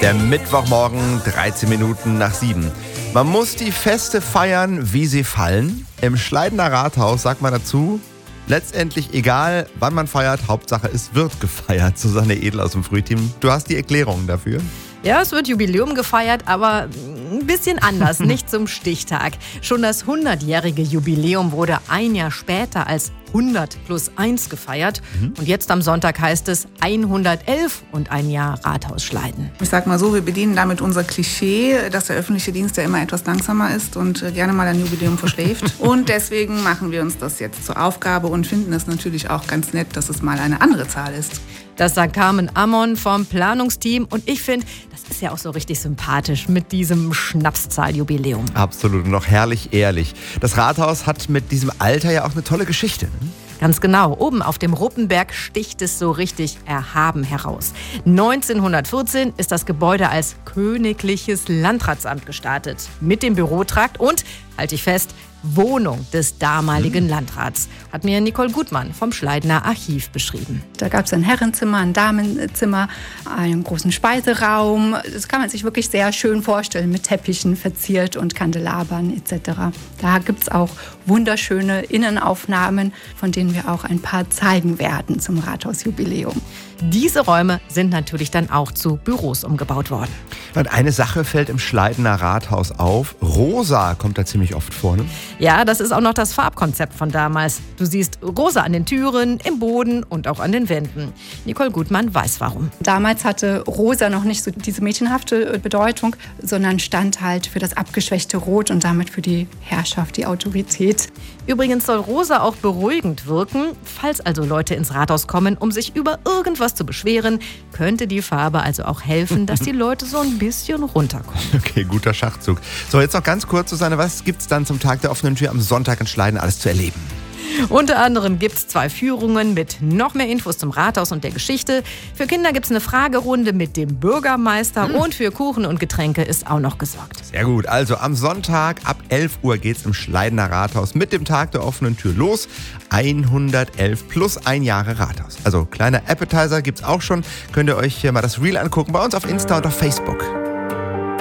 Der Mittwochmorgen, 13 Minuten nach 7. Man muss die Feste feiern, wie sie fallen. Im Schleidener Rathaus sagt man dazu, letztendlich egal, wann man feiert, Hauptsache es wird gefeiert. Susanne Edel aus dem Frühteam, du hast die Erklärung dafür. Ja, es wird Jubiläum gefeiert, aber ein bisschen anders, nicht zum Stichtag. Schon das 100-jährige Jubiläum wurde ein Jahr später als 100+1 gefeiert. Und jetzt am Sonntag heißt es 111 und ein Jahr Rathaus Schleiden. Ich sag mal so, wir bedienen damit unser Klischee, dass der öffentliche Dienst ja immer etwas langsamer ist und gerne mal ein Jubiläum verschläft. Und deswegen machen wir uns das jetzt zur Aufgabe und finden es natürlich auch ganz nett, dass es mal eine andere Zahl ist. Das sagt Carmen Ammon vom Planungsteam. Und ich finde, das ist ja auch so richtig sympathisch mit diesem Schnapszahljubiläum. Absolut, noch herrlich ehrlich. Das Rathaus hat mit diesem Alter ja auch eine tolle Geschichte. Ganz genau. Oben auf dem Ruppenberg sticht es so richtig erhaben heraus. 1914 ist das Gebäude als Königliches Landratsamt gestartet. Mit dem Bürotrakt und, halte ich fest, Wohnung des damaligen Landrats. Hat mir Nicole Gutmann vom Schleidener Archiv beschrieben. Da gab es ein Herrenzimmer, ein Damenzimmer, einen großen Speiseraum. Das kann man sich wirklich sehr schön vorstellen, mit Teppichen verziert und Kandelabern etc. Da gibt es auch wunderschöne Innenaufnahmen, von denen wir auch ein paar zeigen werden zum Rathausjubiläum. Diese Räume sind natürlich dann auch zu Büros umgebaut worden. Und eine Sache fällt im Schleidener Rathaus auf. Rosa kommt da ziemlich oft vor, ne? Ja, das ist auch noch das Farbkonzept von damals. Du siehst Rosa an den Türen, im Boden und auch an den Wänden. Nicole Gutmann weiß warum. Damals hatte Rosa noch nicht so diese mädchenhafte Bedeutung, sondern stand halt für das abgeschwächte Rot und damit für die Herrschaft, die Autorität. Übrigens soll Rosa auch beruhigend wirken. Falls also Leute ins Rathaus kommen, um sich über irgendwas zu beschweren, könnte die Farbe also auch helfen, dass die Leute so ein bisschen runterkommen. Okay, guter Schachzug. So, jetzt noch ganz kurz, Susanne, was gibt's dann zum Tag der offenen Tür am Sonntag in Schleiden alles zu erleben? Unter anderem gibt es 2 Führungen mit noch mehr Infos zum Rathaus und der Geschichte. Für Kinder gibt es eine Fragerunde mit dem Bürgermeister und für Kuchen und Getränke ist auch noch gesorgt. Sehr gut, also am Sonntag ab 11 Uhr geht's im Schleidener Rathaus mit dem Tag der offenen Tür los. 111 plus 1 Jahre Rathaus. Also kleiner Appetizer gibt's auch schon. Könnt ihr euch mal das Reel angucken bei uns auf Insta und auf Facebook.